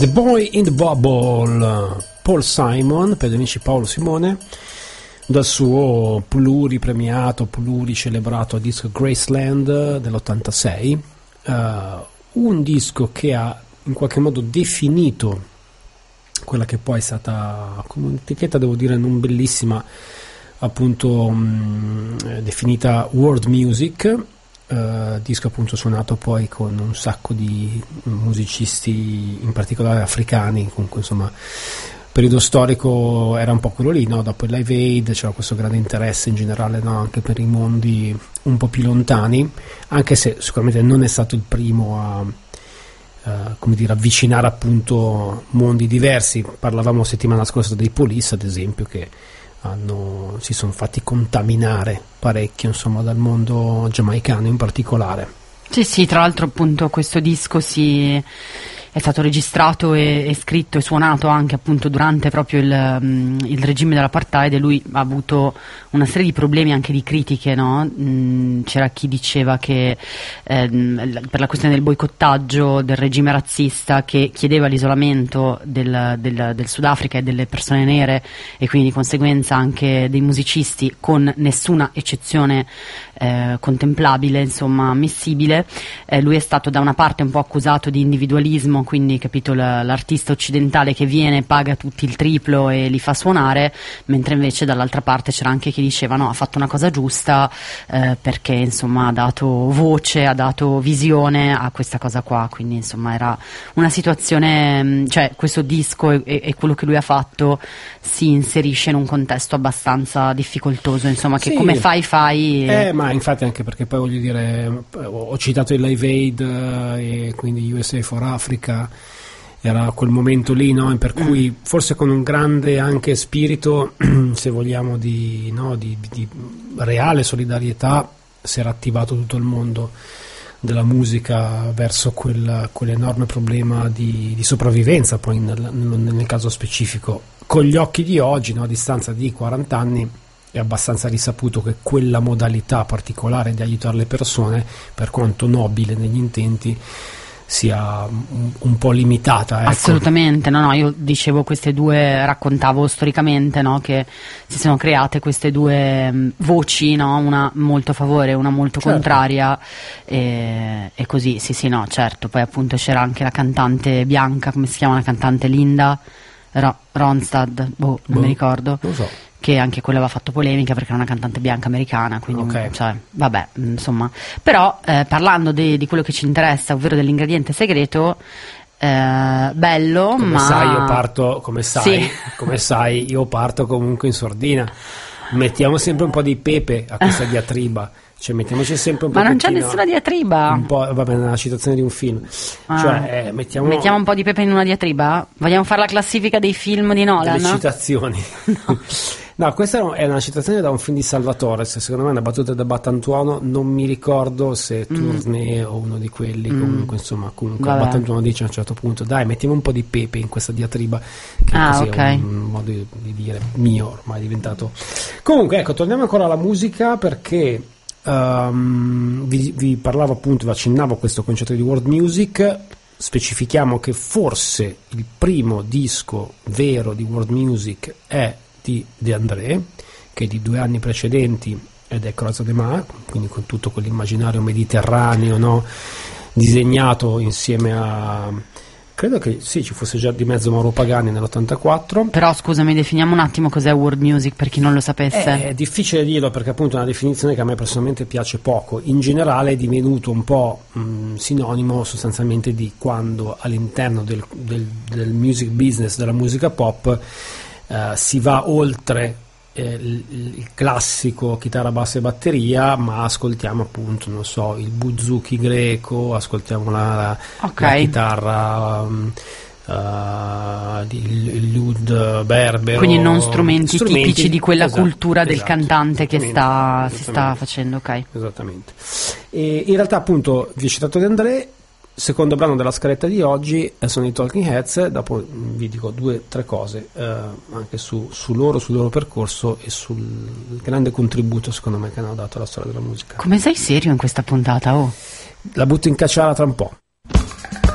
The Boy in the Bubble, Paul Simon, per gli amici Paolo Simone, dal suo pluripremiato, pluricelebrato disco Graceland dell'86, un disco che ha in qualche modo definito quella che poi è stata, come un'etichetta devo dire non bellissima, appunto definita world music, disco appunto suonato poi con un sacco di musicisti, in particolare africani. Comunque insomma periodo storico era un po' quello lì, no? Dopo il Live Aid c'era questo grande interesse in generale, no? Anche per i mondi un po' più lontani, anche se sicuramente non è stato il primo a come dire, avvicinare appunto mondi diversi. Parlavamo settimana scorsa dei Police, ad esempio, che si sono fatti contaminare parecchio, insomma, dal mondo giamaicano in particolare. Sì, tra l'altro appunto questo disco è stato registrato e scritto e suonato anche appunto durante proprio il regime dell'apartheid, e lui ha avuto una serie di problemi, anche di critiche, no? C'era chi diceva che per la questione del boicottaggio del regime razzista, che chiedeva l'isolamento del Sudafrica e delle persone nere, e quindi di conseguenza anche dei musicisti, con nessuna eccezione contemplabile, insomma ammissibile. Lui è stato da una parte un po' accusato di individualismo, quindi capito, l'artista occidentale che viene, paga tutti il triplo e li fa suonare, mentre invece dall'altra parte c'era anche chi diceva no, ha fatto una cosa giusta, perché insomma ha dato voce, ha dato visione a questa cosa qua. Quindi insomma era una situazione, cioè questo disco e quello che lui ha fatto si inserisce in un contesto abbastanza difficoltoso, insomma, che sì, come fai ma infatti, anche perché poi voglio dire, ho citato il Live Aid e quindi USA for Africa, era quel momento lì, no? Per cui forse con un grande anche spirito, se vogliamo, di reale solidarietà, si era attivato tutto il mondo della musica verso quell'enorme problema di sopravvivenza, poi nel caso specifico. Con gli occhi di oggi, no? A distanza di 40 anni, è abbastanza risaputo che quella modalità particolare di aiutare le persone, per quanto nobile negli intenti, sia un po' limitata, ecco. Assolutamente, no, io dicevo queste due, raccontavo storicamente, no, che si sono create queste due voci, no, una molto a favore, una molto contraria, e così, sì, no, certo. Poi appunto c'era anche la cantante bianca, come si chiama la cantante, Linda Ronstadt, non mi ricordo, non so, che anche quella aveva fatto polemica perché era una cantante bianca americana, quindi cioè, vabbè, insomma. Però parlando di quello che ci interessa, ovvero dell'ingrediente segreto, bello, come ma sai io parto, come sai io parto comunque in sordina. Mettiamo sempre un po' di pepe a questa diatriba, cioè mettiamoci sempre un po'. Ma non c'è nessuna diatriba. Un po', vabbè, nella citazione di un film. Cioè, mettiamo un po' di pepe in una diatriba? Vogliamo fare la classifica dei film di Nolan? Delle citazioni. No, questa è una citazione da un film di Salvatore, secondo me è una battuta da Battantuono, non mi ricordo se Tournée o uno di quelli, comunque Battantuono dice a un certo punto: dai, mettiamo un po' di pepe in questa diatriba, che così è un modo di dire mio, ormai è diventato. Comunque, ecco, torniamo ancora alla musica, perché vi parlavo appunto, vi accennavo questo concetto di world music. Specifichiamo che forse il primo disco vero di world music è di De André, che è di 2 anni precedenti, ed è Croix de Mar, quindi con tutto quell'immaginario mediterraneo, no? Disegnato insieme a, credo che sì, ci fosse già di mezzo Mauro Pagani nell'84. Però scusami, definiamo un attimo cos'è world music per chi non lo sapesse. È difficile dirlo, perché appunto è una definizione che a me personalmente piace poco. In generale è divenuto un po' sinonimo sostanzialmente di quando all'interno del music business, della musica pop, si va oltre il classico chitarra, basso e batteria, ma ascoltiamo appunto, non so, il buzuki greco, ascoltiamo la chitarra, il liud berbero, quindi non strumenti tipici di quella cultura del cantante che si sta facendo. Esattamente. E in realtà appunto vi ho citato De André. Secondo brano della scaletta di oggi sono i Talking Heads. Dopo vi dico 2 o 3 cose anche sul loro percorso e sul grande contributo, secondo me, che hanno dato alla storia della musica. Come sei serio in questa puntata? La butto in cacciara tra un po'.